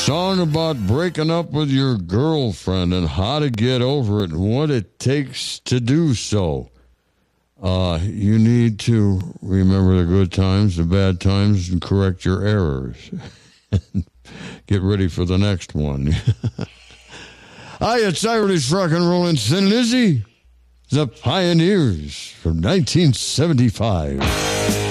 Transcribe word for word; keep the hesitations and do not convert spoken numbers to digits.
Song about breaking up with your girlfriend and how to get over it and what it takes to do so. Uh, you need to remember the good times, the bad times, and correct your errors. Get ready for the next one. Hi, it's Irish rock and roll and Thin Lizzy, the Pioneers from nineteen seventy-five.